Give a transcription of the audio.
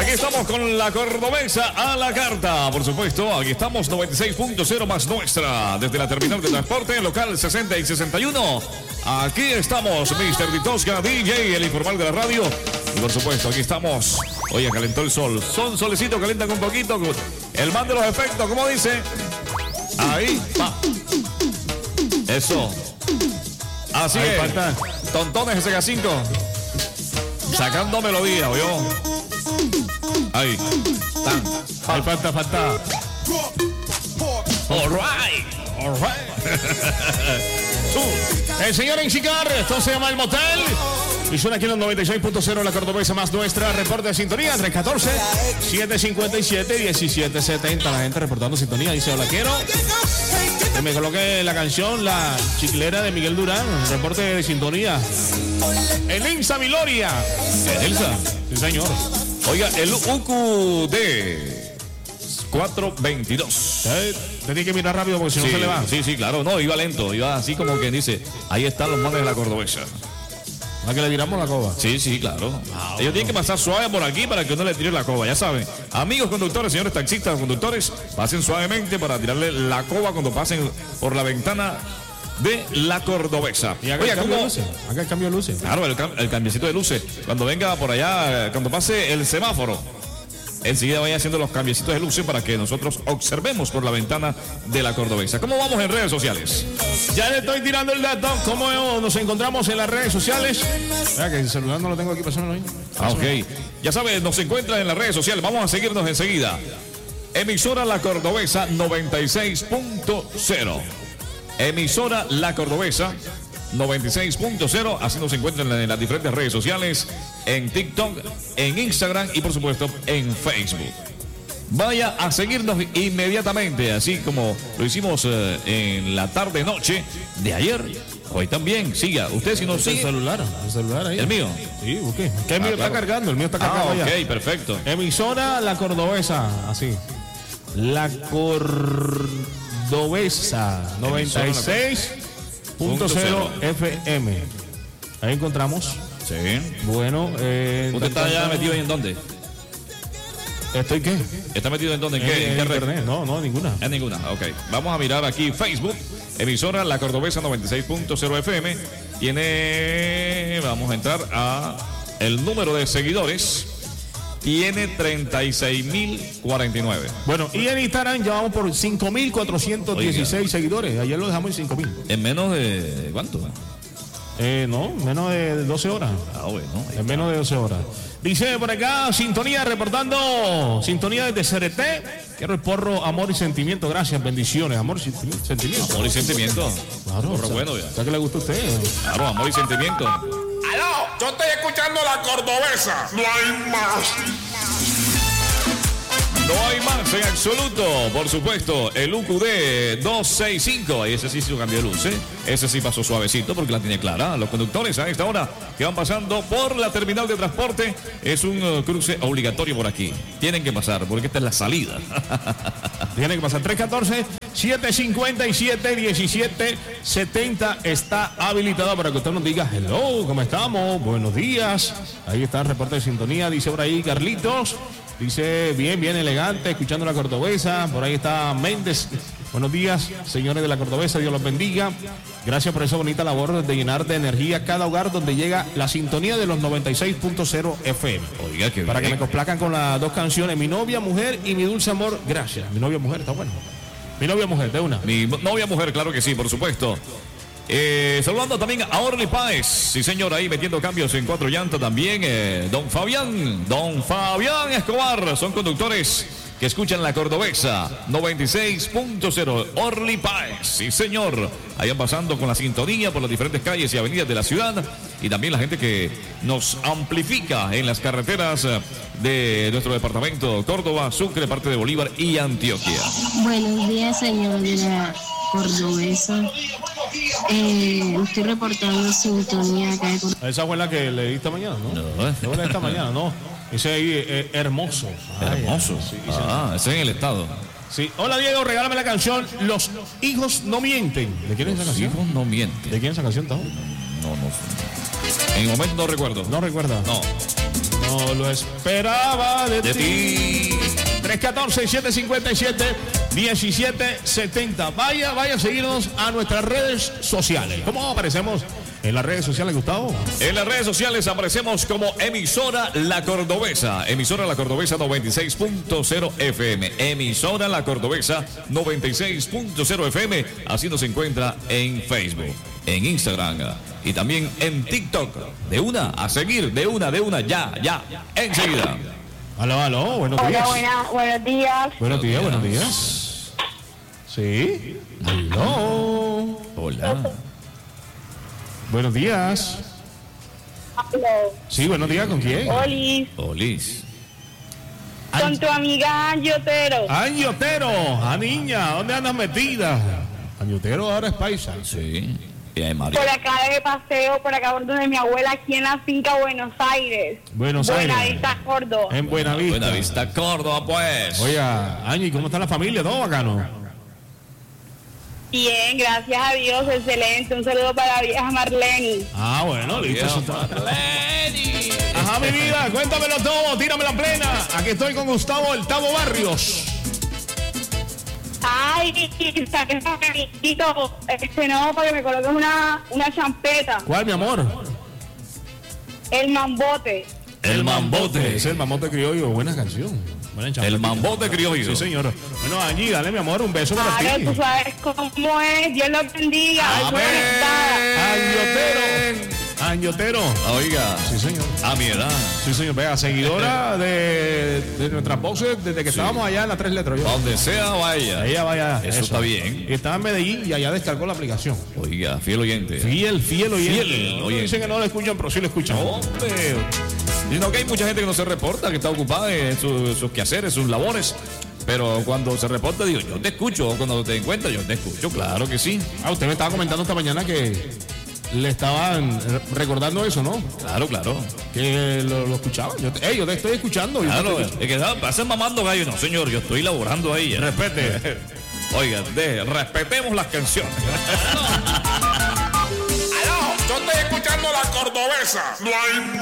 Aquí estamos con la cordobesa a la carta, por supuesto. Aquí estamos 96.0 más nuestra. Desde la terminal de transporte, local 60 y 61. Aquí estamos, Mr. Ditosca, DJ, el informal de la radio. Y por supuesto, aquí estamos. Oye, calentó el sol. Solecito, calientan un poquito. El man de los efectos, ¿cómo dice? Ahí, va. Eso. Así ahí es. Falta. Tontones ese K5. Sacando melodía, ¿oyó? Ahí. Tan. Ahí falta. All right. El señor Enchicar, esto se llama El Motel. Y suena aquí en los 96.0 la cordobesa más nuestra. Reporte de sintonía 314-757-1770. La gente reportando sintonía. Dice, hola, quiero que me coloque la canción La Chiclera de Miguel Durán. Reporte de sintonía. El Elsa Viloria. Elsa. Sí, señor. Oiga, el UQD 422. Tenía que mirar rápido porque si no se le va. Sí, claro. No, iba lento. Iba así como quien dice, ahí están los manes de la cordobesa. ¿A que le tiramos la coba? Sí, claro. Ellos tienen que pasar suave por aquí para que uno le tire la coba, ya saben. Amigos conductores, señores taxistas, conductores, pasen suavemente para tirarle la coba cuando pasen por la ventana de la cordobesa. ¿Y acá el cambio de luces? Acá el cambio de luces. Claro, el cambiecito de luces. Cuando venga por allá, cuando pase el semáforo, enseguida vaya haciendo los cambiecitos de luces para que nosotros observemos por la ventana de la cordobesa. ¿Cómo vamos en redes sociales? Ya le estoy tirando el dato. ¿Cómo nos encontramos en las redes sociales? Mira que el celular no lo tengo aquí, pásamelo ahí. Ok. Ya sabes, nos encuentran en las redes sociales. Vamos a seguirnos enseguida. Emisora La Cordobesa 96.0. Emisora La Cordobesa 96.0. Así nos encuentran en las diferentes redes sociales, en TikTok, en Instagram y por supuesto en Facebook. Vaya a seguirnos inmediatamente, así como lo hicimos en la tarde-noche de ayer. Hoy también, siga. Usted si no sigue. El celular ahí. ¿El mío? Sí, busqué. Que el mío claro. está cargando, el mío está cargando ok, ya. perfecto. Emisora La Cordobesa, así. La Cordobesa 96.0 FM. Ahí encontramos. Sí. Bueno, ¿Usted está ya metido ahí en dónde? ¿Estoy qué? ¿Está metido en dónde? ¿En qué? ¿En qué red? Internet. No, ninguna. En ninguna, ok. Vamos a mirar aquí Facebook, emisora La Cordobesa 96.0 FM. Vamos a entrar a el número de seguidores. Tiene 36.049. Bueno, y en Instagram ya vamos por 5.416 seguidores. Ayer lo dejamos en 5.000. ¿En menos de cuánto? No, menos de 12 horas. Bueno. En menos de 12 horas. Dice por acá, sintonía reportando, sintonía desde CRT. Quiero el porro, amor y sentimiento. Gracias, bendiciones. Amor y sentimiento. Amor y sentimiento. Claro. Porro bueno ya. ¿Sabes que le gusta a usted? Claro, amor y sentimiento. ¡Aló! Yo estoy escuchando La Cordobesa. No hay más. No hay más en absoluto, por supuesto, el UQD 265, ese sí hizo cambio de luz, ese sí pasó suavecito porque la tiene clara. Los conductores a esta hora que van pasando por la terminal de transporte, es un cruce obligatorio por aquí. Tienen que pasar porque esta es la salida. Tienen que pasar 314-757-1770 está habilitada para que usted nos diga hello, ¿cómo estamos? Buenos días. Ahí está el reporte de sintonía, dice por ahí Carlitos. Dice, bien elegante, escuchando la cordobesa. Por ahí está Méndez. Buenos días, señores de la cordobesa, Dios los bendiga. Gracias por esa bonita labor de llenar de energía cada hogar donde llega la sintonía de los 96.0 FM. Oiga, qué para bien. que me complacan con las dos canciones, Mi novia mujer y Mi dulce amor. Gracias. Mi novia mujer, está bueno. Mi novia mujer, de una. Mi novia mujer, claro que sí, por supuesto. Saludando también a Orly Páez, sí señor, ahí metiendo cambios en 4 llantas también. Don Fabián Escobar, son conductores que escuchan la cordobesa 96.0. Orly Páez, sí señor, ahí van pasando con la sintonía por las diferentes calles y avenidas de la ciudad, y también la gente que nos amplifica en las carreteras de nuestro departamento Córdoba, Sucre, parte de Bolívar y Antioquia. Buenos días, señor de la cordobesa. Estoy reportando sintonía acá de Córdoba. Esa fue la que le di esta mañana, ¿no? Esa fue la de esta mañana, ¿no? Ese ahí, hermoso. Hermoso. Sí, Ese es en el estado. sí. Hola, Diego, regálame la canción Los hijos no mienten. ¿De quién es esa canción? Hijos no mienten. ¿De quién es esa canción, Tajo? No sé. En el momento no recuerdo. No recuerda. No. no lo esperaba de ti. 314-757-1770. Vaya a seguirnos a nuestras redes sociales. ¿Cómo aparecemos en las redes sociales, Gustavo? En las redes sociales aparecemos como emisora La Cordobesa. Emisora La Cordobesa 96.0 FM. Emisora La Cordobesa 96.0 FM. Así nos encuentra en Facebook, en Instagram y también en TikTok. De una, a seguir, de una, ya, enseguida. Aló, buenos días. Hola, buenos días. Buenos días. Sí. Aló. Hola. Buenos días. Aló. Sí, buenos días, ¿con quién? Olis. Olis. Con tu amiga Angiotero. Añotero, niña, ¿dónde andas metida? Añotero ahora es paisa. Sí. Y hay María. Por acá de paseo, por acá por donde mi abuela, aquí en la finca Buenos Aires. Buenos Aires. Buenavista, Córdoba. En Buenavista. Buenavista, Córdoba, pues. Oye, Añi, ¿cómo está la familia? ¿Todo bacano? Bien, gracias a Dios, excelente. Un saludo para la vieja Marlene. Ah, bueno, listo. Eso está. Marlene. Ajá, mi vida, cuéntamelo todo, tírame la plena. Aquí estoy con Gustavo El Tavo Barrios. Ay, saqué un poquitito. No, para que me coloques una champeta. ¿Cuál, mi amor? El mambote. El mambote. Es el mambote criollo, buena canción. Buena champeta. El mambote criollo. Sí, señor. Bueno, Angie, dale, mi amor, un beso para ti. Claro, tú sabes cómo es. Dios lo bendiga. Añotero. Oiga. Sí, señor. A mi edad. Sí, señor. Vea, seguidora de nuestras voces desde que estábamos allá en las 3 letras. Donde sea, vaya. Ella vaya. Eso está bien. Y estaba en Medellín y allá descargó la aplicación. Oiga, fiel oyente. Fiel oyente. Fiel No oyente. dicen que no lo escuchan, pero sí lo escuchan. Hombre. Sino que hay mucha gente que no se reporta, que está ocupada en sus quehaceres, sus labores. Pero cuando se reporta, digo, yo te escucho. Cuando te encuentras, yo te escucho. Claro que sí. Usted me estaba comentando esta mañana que le estaban recordando eso, ¿no? Claro. Que lo escuchaban. Yo te estoy escuchando. Claro, es que pasen mamando gallo. No, señor, yo estoy laborando ahí. Respete. Oiga, respetemos las canciones. Aló, yo estoy escuchando La Cordobesa. No hay más.